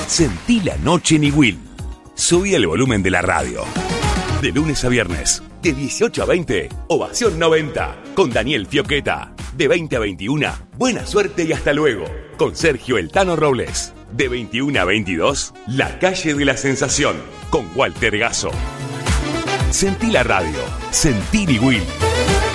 Sentí la noche en Iguil. Subí el volumen de la radio. De lunes a viernes, de 18 a 20, Ovación 90, con Daniel Fioqueta. De 20 a 21, buena suerte y hasta luego, con Sergio El Tano Robles. De 21 a 22, La Calle de la Sensación, con Walter Gasso. Sentí la radio, sentí Iguil.